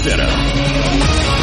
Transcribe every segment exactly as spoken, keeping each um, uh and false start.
Center.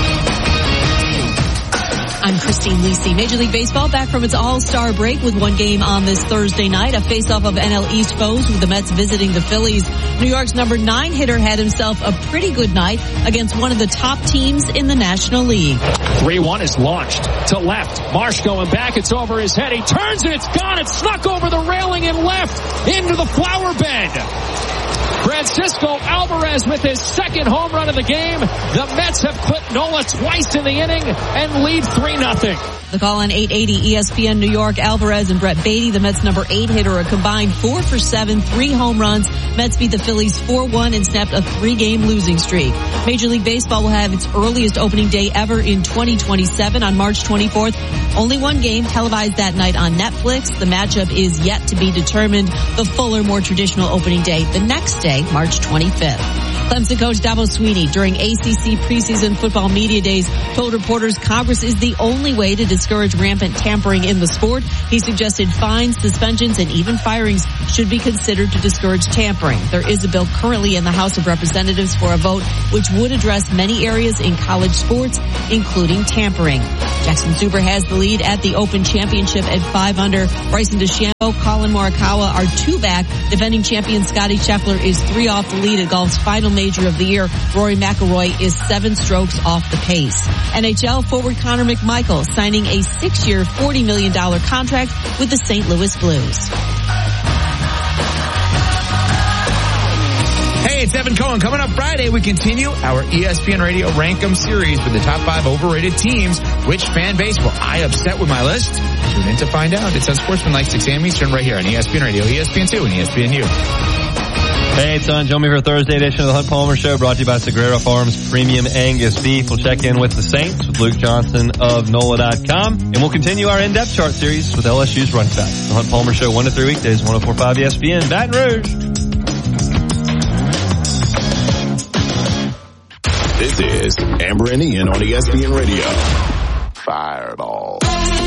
I'm Christine Lisi. Major League Baseball back from its all-star break with one game on this Thursday night. A face-off of N L East foes with the Mets visiting the Phillies. New York's number nine hitter had himself a pretty good night against one of the top teams in the National League. three one is launched to left. Marsh going back. It's over his head. He turns and it's gone. It snuck over the railing and left into the flower bed. Francisco Alvarez with his second home run of the game. The Mets have clipped Nola twice in the inning and lead three nothing. The call on eight eighty E S P N New York. Alvarez and Brett Beatty, the Mets' number eight hitter, a combined four for seven, three home runs. Mets beat the Phillies four one and snapped a three-game losing streak. Major League Baseball will have its earliest opening day ever in twenty twenty-seven on March twenty-fourth. Only one game televised that night on Netflix. The matchup is yet to be determined. The fuller, more traditional opening day the next day, March twenty-fifth. Clemson coach Dabo Swinney during A C C preseason football media days told reporters Congress is the only way to discourage rampant tampering in the sport. He suggested fines, suspensions, and even firings should be considered to discourage tampering. There is a bill currently in the House of Representatives for a vote which would address many areas in college sports, including tampering. Jackson Zuber has the lead at the Open Championship at five under. Bryson DeChambeau, Colin Morikawa are two back. Defending champion Scottie Scheffler is three off the lead at golf's final major of the year. Rory McIlroy is seven strokes off the pace. N H L forward Connor McMichael signing a six-year, forty million dollars contract with the Saint Louis Blues. Hey, it's Evan Cohen. Coming up Friday, we continue our E S P N Radio Rank-em series with the top five overrated teams. Which fan base will I upset with my list? Tune in to find out. It's on Sportsmanlike six a.m. Eastern right here on E S P N Radio, E S P N two, and E S P N U. Hey, it's on. Join me for a Thursday edition of the Hunt Palmer Show, brought to you by Sagrera Farms Premium Angus Beef. We'll check in with the Saints with Luke Johnson of N O L A dot com, and we'll continue our in-depth chart series with L S U's running back. The Hunt Palmer Show, one to three weekdays, one oh four point five E S P N, Baton Rouge. This is Amber and Ian on E S P N Radio. Fireball.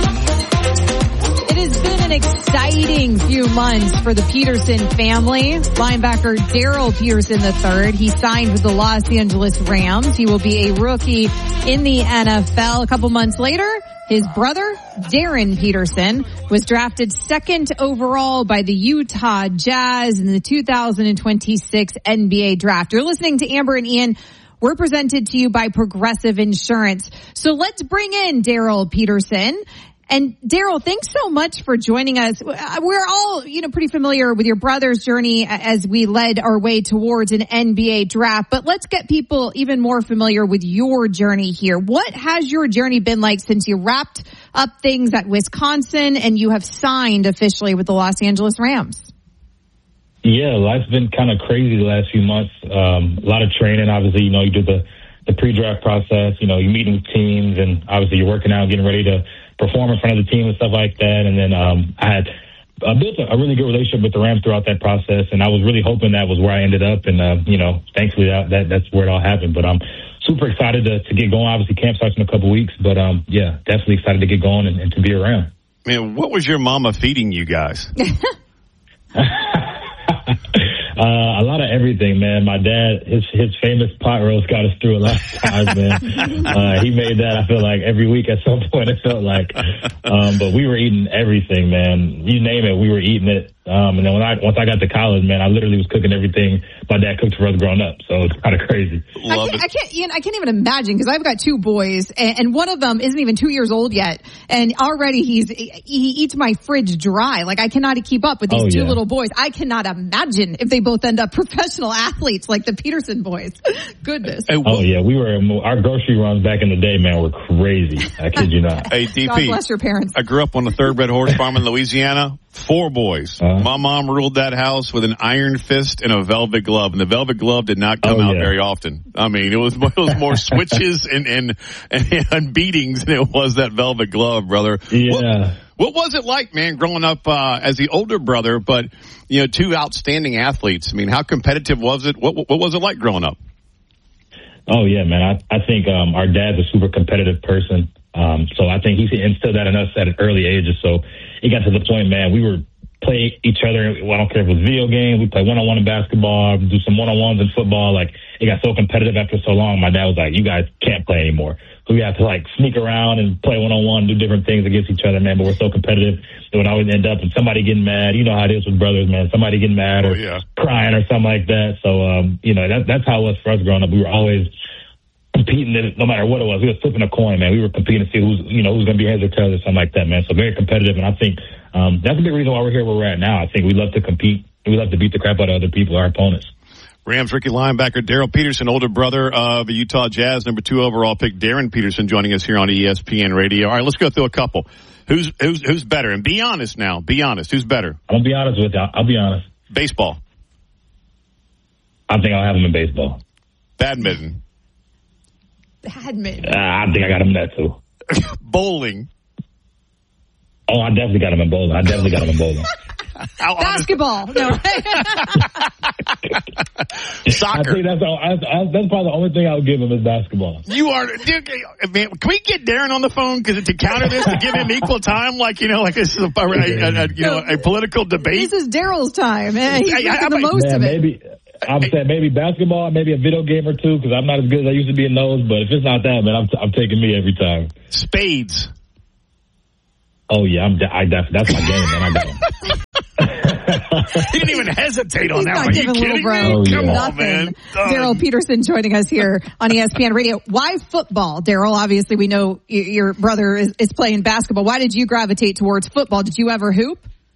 It has been an exciting few months for the Peterson family. Linebacker Daryl Peterson the third. He signed with the Los Angeles Rams. He will be a rookie in the N F L. A couple months later, his brother, Darren Peterson, was drafted second overall by the Utah Jazz in the two thousand twenty-six N B A draft. You're listening to Amber and Ian. We're presented to you by Progressive Insurance. So let's bring in Daryl Peterson. And Daryl, thanks so much for joining us. We're all, you know, pretty familiar with your brother's journey as we led our way towards an N B A draft. But let's get people even more familiar with your journey here. What has your journey been like since you wrapped up things at Wisconsin and you have signed officially with the Los Angeles Rams? Yeah, life's been kind of crazy the last few months. Um, a lot of training, obviously. You know, you do the, the pre-draft process. You know, you're meeting with teams, and obviously you're working out, getting ready to perform in front of the team and stuff like that. And then um, I had uh, built a, a really good relationship with the Rams throughout that process, and I was really hoping that was where I ended up. And, uh, you know, thankfully that, that that's where it all happened. But I'm super excited to, to get going. Obviously, camp starts in a couple weeks, but, um, yeah, definitely excited to get going and, and to be around. Man, what was your mama feeding you guys? Uh, a lot of everything, man. My dad, his his famous pot roast got us through a lot of times, man. Uh, he made that, I feel like, every week at some point, it felt like. Um, but we were eating everything, man. You name it, we were eating it. Um, and then when I, once I got to college, man, I literally was cooking everything my dad cooked for us growing up. So it's kind of crazy. I can't, I can't, Ian, I can't even imagine, because I've got two boys, and, and one of them isn't even two years old yet, and already he's he eats my fridge dry. Like, I cannot keep up with these oh, two yeah. little boys. I cannot imagine if they both end up professional athletes like the Peterson boys. Goodness. Hey, oh yeah, we were our grocery runs back in the day, man, were crazy. I kid you not. Hey, D P, God bless your parents. I grew up on the thoroughbred horse farm in Louisiana. Four boys. Uh, my mom ruled that house with an iron fist and a velvet glove, and the velvet glove did not come oh, out yeah. very often. I mean, it was, it was more switches and, and, and, and beatings than it was that velvet glove, brother. Yeah. What, what was it like, man, growing up uh, as the older brother, but, you know, two outstanding athletes? I mean, how competitive was it? What, what was it like growing up? Oh, yeah, man. I, I think um, our dad's a super competitive person. Um, so I think he instilled that in us at an early age. So it got to the point, man, we were play each other. Well, I don't care if it was video games. We play one-on-one in basketball, do some one-on-ones in football. Like, it got so competitive after so long. My dad was like, you guys can't play anymore. So we have to, like, sneak around and play one-on-one, do different things against each other, man. But we're so competitive. It would always end up with somebody getting mad. You know how it is with brothers, man. Somebody getting mad or oh, yeah. crying or something like that. So, um, you know, that, that's how it was for us growing up. We were always competing, no matter what it was. We were flipping a coin, man. We were competing to see who's, you know, who's going to be heads or tails or something like that, man. So very competitive. And I think um, that's a big reason why we're here where we're at now. I think we love to compete. We love to beat the crap out of other people, our opponents. Rams rookie linebacker Darrell Peterson, older brother of the Utah Jazz, number two overall pick Darren Peterson, joining us here on E S P N Radio. All right, let's go through a couple. Who's who's who's better? And be honest now. Be honest. Who's better? I'm gonna be honest with you. I'll be honest. Baseball. I think I'll have him in baseball. Badminton. Badminton. Uh, I think I got him in that too. Bowling. Oh, I definitely got him in bowling. I definitely got him in bowling. Basketball. No. Soccer. I think that's, the, I, I, that's probably the only thing I would give him is basketball. You are, dude, man, can we get Darren on the phone because to counter this to give him equal time, like you know, like this is a, a, a, a you know a political debate. This is Darrell's time. Man. He's I, making I, the most man, of it. Maybe, I'm saying maybe basketball, maybe a video game or two because I'm not as good as I used to be in those. But if it's not that, man, I'm, I'm taking me every time. Spades. Oh yeah, I'm. I definitely that's my game, man. I got him. He didn't even hesitate on He's that not one. giving Are you little kidding bro me? Oh, Come yeah. on, man. Darrell Peterson joining us here on E S P N Radio. Why football, Darrell? Obviously, we know y- your brother is, is playing basketball. Why did you gravitate towards football? Did you ever hoop?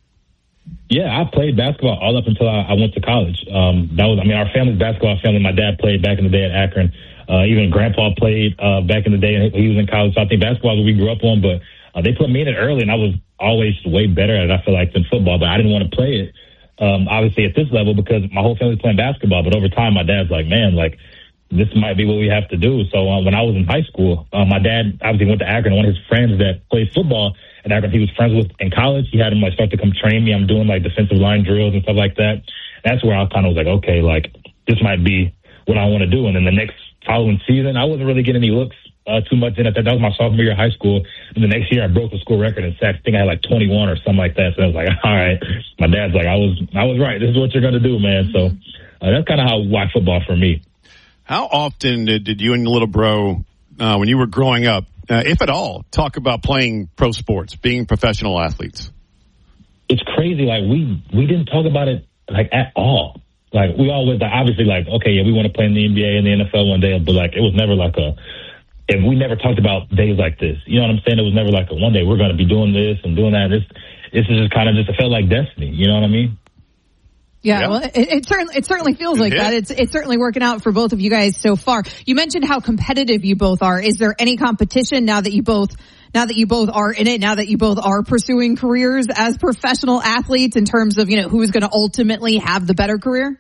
Yeah, I played basketball all up until I, I went to college. Um, that was, I mean, our family's basketball family. My dad played back in the day at Akron. Uh, even Grandpa played uh, back in the day, and he was in college. So I think basketball is what we grew up on, but uh, they put me in it early, and I was always way better at it, I feel like, than football, but I didn't want to play it. Um, obviously at this level because my whole family's playing basketball, but over time my dad's like, man, like this might be what we have to do. So uh, when I was in high school, uh, my dad obviously went to Akron. One of his friends that played football at Akron, he was friends with in college. He had him like start to come train me. I'm doing like defensive line drills and stuff like that. That's where I kind of was like, okay, like this might be what I want to do. And then the next following season, I wasn't really getting any looks uh, too much in it. That was my sophomore year of high school. And the next year I broke the school record in sacks. I think I had like twenty-one or something like that. So I was like, all right. My dad's like, I was, I was right. This is what you're going to do, man. So uh, that's kind of how why football for me. How often did, did you and your little bro, uh, when you were growing up, uh, if at all, talk about playing pro sports, being professional athletes? It's crazy. Like we, we didn't talk about it like at all. Like we always, like, obviously like, okay, yeah, we want to play in the N B A and the N F L one day, but like it was never like a, and we never talked about days like this. You know what I'm saying? It was never like a, one day we're going to be doing this and doing that. This, this is just kind of just, it felt like destiny. You know what I mean? Yeah, yeah. well, it, it certainly it certainly feels like yeah. that. It's it's certainly working out for both of you guys so far. You mentioned how competitive you both are. Is there any competition now that you both now that you both are in it? Now that you both are pursuing careers as professional athletes, in terms of you know who's going to ultimately have the better career?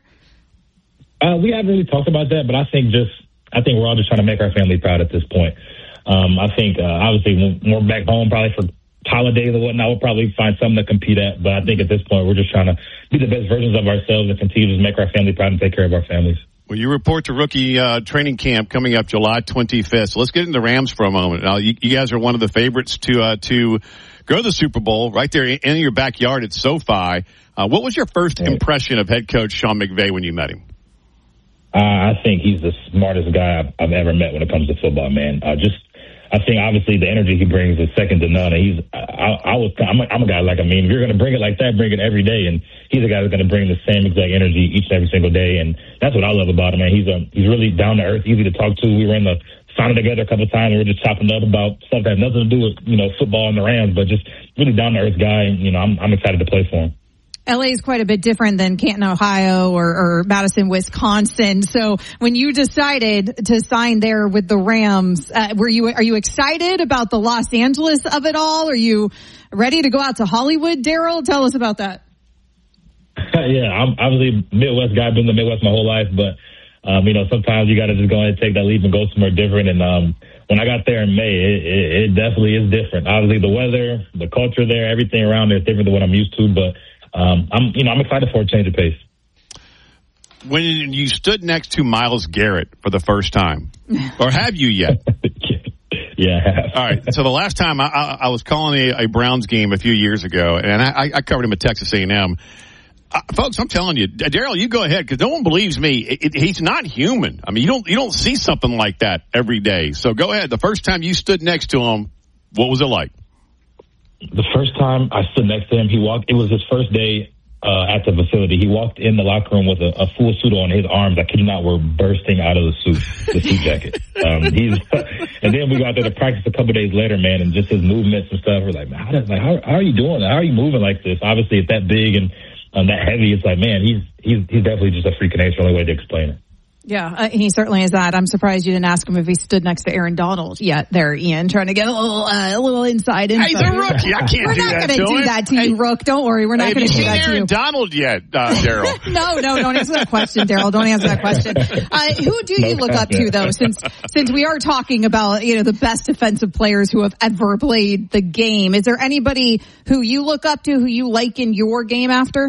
Uh, we haven't really talked about that, but I think just. I think we're all just trying to make our family proud at this point. Um, I think, uh, obviously, when we're back home, probably for holidays or whatnot, we'll probably find something to compete at. But I think at this point, we're just trying to be the best versions of ourselves and continue to make our family proud and take care of our families. Well, you report to rookie uh, training camp coming up July twenty-fifth. So let's get into the Rams for a moment. Now, you, you guys are one of the favorites to uh, to go to the Super Bowl right there in, in your backyard at SoFi. Uh, what was your first right. impression of head coach Sean McVay when you met him? Uh, I think he's the smartest guy I've, I've ever met when it comes to football, man. Uh, just, I think obviously the energy he brings is second to none. And he's, I, I was, I'm a, I'm a guy like, I mean, if you're going to bring it like that, bring it every day. And he's a guy that's going to bring the same exact energy each and every single day. And that's what I love about him, man. He's a, he's really down to earth, easy to talk to. We were in the sauna together a couple of times and we were just chopping up about stuff that has nothing to do with, you know, football and the Rams, but just really down to earth guy. And, you know, I'm, I'm excited to play for him. L A is quite a bit different than Canton, Ohio or, or Madison, Wisconsin. So when you decided to sign there with the Rams, uh, were you, are you excited about the Los Angeles of it all? Are you ready to go out to Hollywood, Darrell? Tell us about that. Yeah, I'm obviously a Midwest guy, been in the Midwest my whole life, but, um, you know, sometimes you got to just go ahead and take that leap and go somewhere different. And, um, when I got there in May, it, it, it definitely is different. Obviously the weather, the culture there, everything around there is different than what I'm used to, but Um, I'm, you know, I'm excited for a change of pace. When you stood next to Myles Garrett for the first time, or have you yet? Yeah. All right. So the last time I, I, I was calling a, a Browns game a few years ago, and I, I covered him at Texas A and M. Uh, folks, I'm telling you, Daryl, you go ahead because no one believes me. It, it, he's not human. I mean, you don't you don't see something like that every day. So go ahead. The first time you stood next to him, what was it like? The first time I stood next to him, he walked. It was his first day uh, at the facility. He walked in the locker room with a, a full suit on. His arms, I kid you not, were bursting out of the suit, the suit jacket. Um, he's, and then we got there to practice a couple days later, man, and just his movements and stuff. We're like, man, how, does, like, how, how are you doing? How are you moving like this? Obviously, it's that big and um, that heavy. It's like, man, he's he's he's definitely just a freak of nature. Only way to explain it. Yeah, uh, he certainly is that. I'm surprised you didn't ask him if he stood next to Aaron Donald yet there, Ian, trying to get a little uh, a little inside info. He's a rookie. I can't we're do not that gonna to do him. that to you, hey, Rook. Don't worry. We're not hey, going to do that Aaron to you. Donald yet, uh, Daryl? no, no, don't answer that question, Daryl. Don't answer that question. Uh, who do you look up to, though, since since we are talking about, you know, the best defensive players who have ever played the game? Is there anybody who you look up to, who you like in your game after?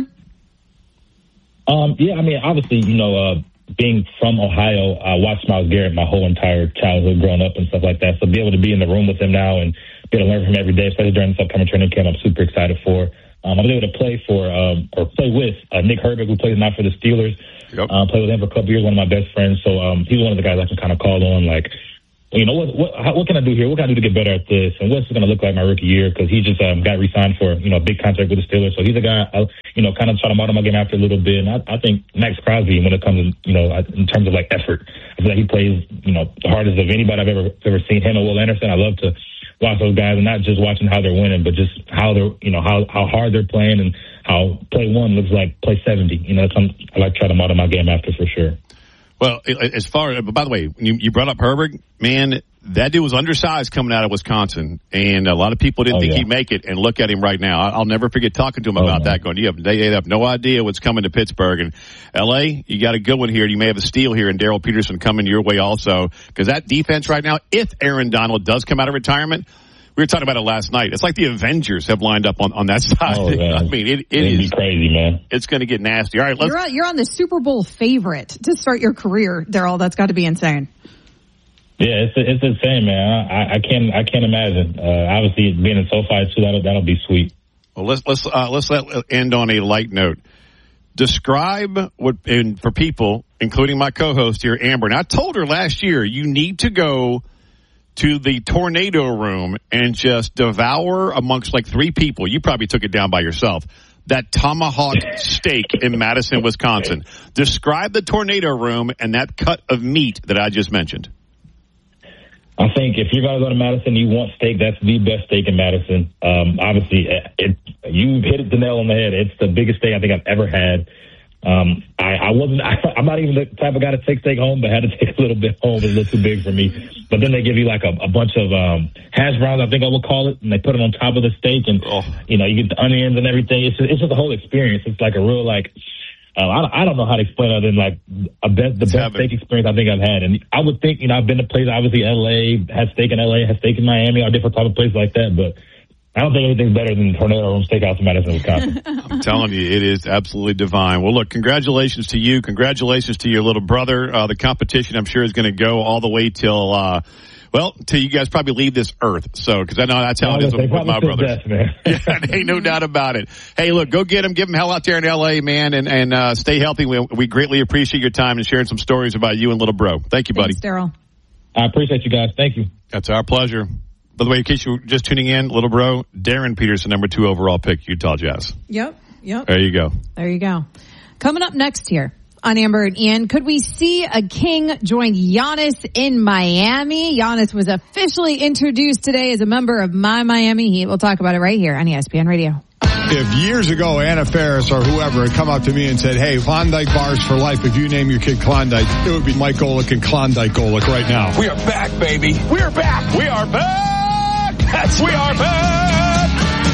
Um, yeah, I mean, obviously, you know, uh, being from Ohio, I watched Myles Garrett my whole entire childhood growing up and stuff like that. So be able to be in the room with him now and be able to learn from him every day, especially during this upcoming training camp, I'm super excited for. Um, I was able to play for, um, or play with uh, Nick Herbig, who plays now for the Steelers. Yep. Uh, played with him for a couple years, one of my best friends. So um, he's one of the guys I can kind of call on, like, you know, what what, how, what can I do here? What can I do to get better at this? And what's it going to look like my rookie year? Because he just um, got re-signed for, you know, a big contract with the Steelers. So he's a guy, I, you know, kind of try to model my game after a little bit. And I, I think Max Crosby, when it comes, you know, in terms of, like, effort, I feel like he plays, you know, the hardest of anybody I've ever ever seen. Him and Will Anderson, I love to watch those guys, and not just watching how they're winning, but just how they're, you know, how, how hard they're playing and how play one looks like play seventy. You know, that's something I like to try to model my game after for sure. Well, as far as, by the way, you, you brought up Herbig, man, that dude was undersized coming out of Wisconsin, and a lot of people didn't oh, think yeah. he'd make it, and look at him right now. I'll never forget talking to him oh, about man. that, going, you have, they have no idea what's coming to Pittsburgh. And L A, you got a good one here. You may have a steal here, and Daryl Peterson coming your way also, because that defense right now, if Aaron Donald does come out of retirement, we were talking about it last night. It's like the Avengers have lined up on, on that side. Oh, I mean, it, it It'd is be crazy, man. It's going to get nasty. All right, let's. You're on, you're on the Super Bowl favorite to start your career, Daryl. That's got to be insane. Yeah, it's it's insane, man. I, I can't I can't imagine. Uh, obviously, being in SoFi too, that'll that'll be sweet. Well, let's let's uh, let's let end on a light note. Describe what, and for people, including my co-host here, Amber. And I told her last year, you need to go to the tornado room and just devour amongst like three people. You probably took it down by yourself. That tomahawk steak in Madison, Wisconsin. Describe the tornado room and that cut of meat that I just mentioned. I think if you're going to go to Madison, you want steak. That's the best steak in Madison. Um, obviously, it, it, you hit the nail on the head. It's the biggest steak I think I've ever had. Um, I, I wasn't, I, I'm not even the type of guy to take steak home, but had to take a little bit home. It was a little too big for me. But then they give you like a, a bunch of um, hash browns, I think I would call it, and they put it on top of the steak, and oh. you know, you get the onions and everything. It's just, it's just a whole experience. It's like a real like, uh, I, I don't know how to explain it other than like a best, the best steak experience I think I've had. And I would think, you know, I've been to places, obviously L A, had steak in L A, had steak in Miami, or different type of places like that, but I don't think anything's better than Tornado Room Steakhouse in Madison, Wisconsin. I'm telling you, it is absolutely divine. Well, look, congratulations to you. Congratulations to your little brother. Uh, the competition, I'm sure, is going to go all the way till, uh, well, till you guys probably leave this earth. So, because I know that's how oh, it is with, with my brothers. Yeah, ain't no doubt about it. Hey, look, go get him. Give him hell out there in L A, man, and, and uh, stay healthy. We, we greatly appreciate your time and sharing some stories about you and little bro. Thank you, buddy. Thanks, Daryl. I appreciate you guys. Thank you. That's our pleasure. By the way, in case you're just tuning in, little bro, Darren Peterson, number two overall pick, Utah Jazz. Yep, yep. There you go. There you go. Coming up next here on Amber and Ian, could we see a king join Giannis in Miami? Giannis was officially introduced today as a member of My Miami Heat. We'll talk about it right here on E S P N Radio. If years ago Anna Faris or whoever had come up to me and said, hey, Klondike bars for life, if you name your kid Klondike, it would be Mike Golick and Klondike Golick right now. We are back, baby. We are back. We are back. Yes, we are back.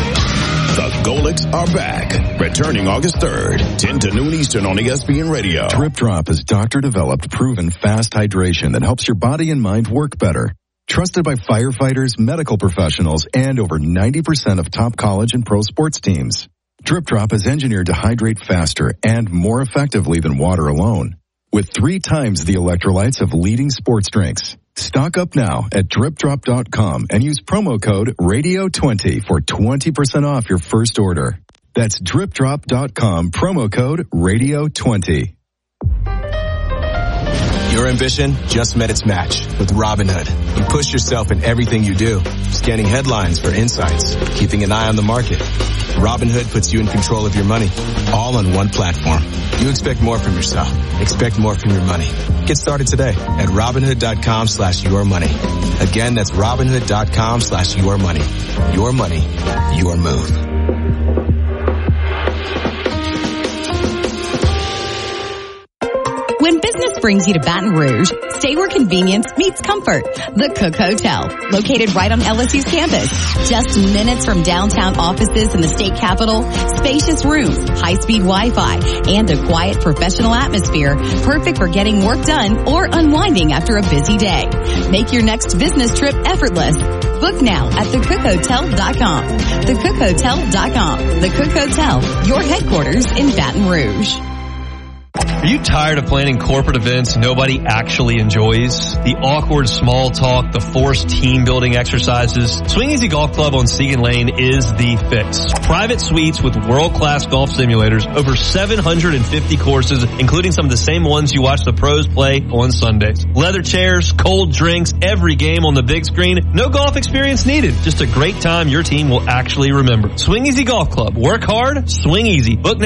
The Golicks are back. Returning August third, ten to noon Eastern on E S P N Radio. Drip Drop is doctor-developed, proven fast hydration that helps your body and mind work better. Trusted by firefighters, medical professionals, and over ninety percent of top college and pro sports teams. Drip Drop is engineered to hydrate faster and more effectively than water alone, with three times the electrolytes of leading sports drinks. Stock up now at drip drop dot com and use promo code radio twenty for twenty percent off your first order. That's drip drop dot com, promo code radio twenty. Your ambition just met its match with Robinhood. You push yourself in everything you do, scanning headlines for insights, keeping an eye on the market. Robinhood puts you in control of your money, all on one platform. You expect more from yourself. Expect more from your money. Get started today at Robinhood.com slash your money. Again, that's Robinhood.com slash your money. Your money, your move. When business brings you to Baton Rouge, stay where convenience meets comfort. The Cook Hotel, located right on L S U's campus. Just minutes from downtown offices in the state capitol, spacious rooms, high-speed Wi-Fi, and a quiet professional atmosphere, perfect for getting work done or unwinding after a busy day. Make your next business trip effortless. Book now at the cook hotel dot com. the cook hotel dot com. The Cook Hotel, your headquarters in Baton Rouge. Are you tired of planning corporate events nobody actually enjoys? The awkward small talk, the forced team building exercises? Swing Easy Golf Club on Segan Lane is the fix. Private suites with world-class golf simulators, over seven hundred fifty courses, including some of the same ones you watch the pros play on Sundays. Leather chairs, cold drinks, every game on the big screen. No golf experience needed. Just a great time your team will actually remember. Swing Easy Golf Club. Work hard, swing easy. Book now.